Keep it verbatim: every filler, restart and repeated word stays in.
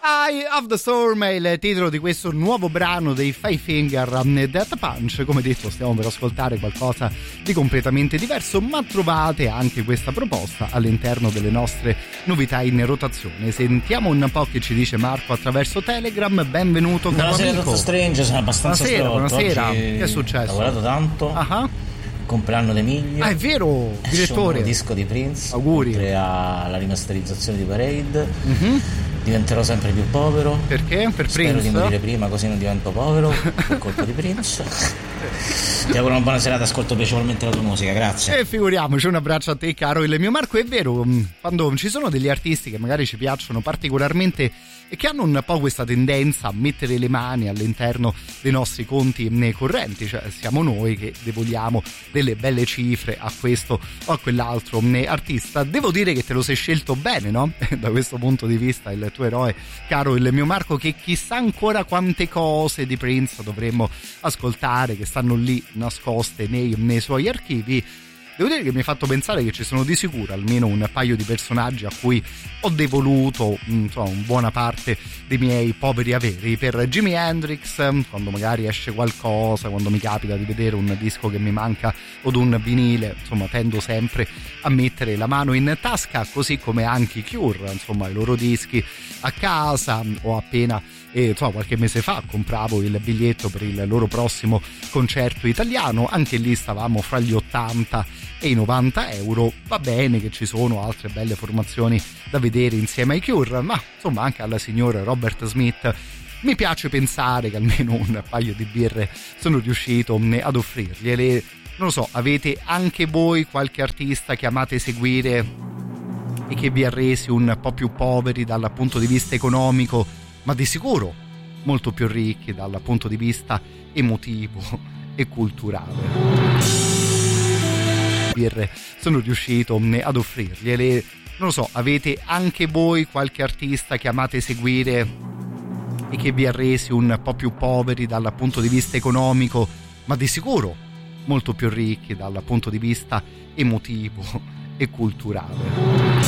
Eye of the Storm è il titolo di questo nuovo brano dei Five Finger Death Punch. Come detto, stiamo per ascoltare qualcosa di completamente diverso, ma trovate anche questa proposta all'interno delle nostre novità in rotazione. Sentiamo un po' che ci dice Marco attraverso Telegram. Benvenuto, caro buonasera, amico. Dottor Strange, sono abbastanza buonasera, storto. buonasera. Oggi che è successo? Ho lavorato tanto. Uh-huh. Compleanno d'Emilio. Ah, è vero, direttore. Un disco di Prince. Auguri. Oltre alla rimasterizzazione di Parade. Uh-huh. Diventerò sempre più povero. Perché? Per Spero Prince? di morire prima, così non divento povero per colpa di Prince. Ti auguro una buona serata, ascolto piacevolmente la tua musica, grazie. E figuriamoci, un abbraccio a te, caro il mio Marco. È vero, quando ci sono degli artisti che magari ci piacciono particolarmente e che hanno un po' questa tendenza a mettere le mani all'interno dei nostri conti correnti, cioè siamo noi che devogliamo delle belle cifre a questo o a quell'altro artista. Devo dire che te lo sei scelto bene, no? Da questo punto di vista il tuo eroe, caro il mio Marco, che chissà ancora quante cose di Prince dovremmo ascoltare che stanno lì nascoste nei, nei suoi archivi. Devo dire che mi ha fatto pensare che ci sono di sicuro almeno un paio di personaggi a cui ho devoluto insomma una buona parte dei miei poveri averi. Per Jimi Hendrix, quando magari esce qualcosa, quando mi capita di vedere un disco che mi manca o un vinile, insomma tendo sempre a mettere la mano in tasca, così come anche i Cure, insomma i loro dischi a casa. O appena e insomma qualche mese fa compravo il biglietto per il loro prossimo concerto italiano, anche lì stavamo fra gli ottanta e i novanta euro. Va bene che ci sono altre belle formazioni da vedere insieme ai Cure, ma insomma anche alla signora Robert Smith mi piace pensare che almeno un paio di birre sono riuscito ad offrirgliele. Non lo so, avete anche voi qualche artista che amate seguire e che vi ha resi un po' più poveri dal punto di vista economico, ma di sicuro molto più ricchi dal punto di vista emotivo e culturale? Birre sono riuscito ad offrirgliele. Non lo so, avete anche voi qualche artista che amate seguire e che vi ha resi un po' più poveri dal punto di vista economico, ma di sicuro molto più ricchi dal punto di vista emotivo e culturale?